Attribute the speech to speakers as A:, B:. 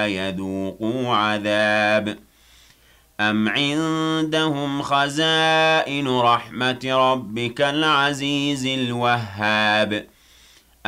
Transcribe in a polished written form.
A: يذوقوا عذاب أم عندهم خزائن رحمة ربك العزيز الوهاب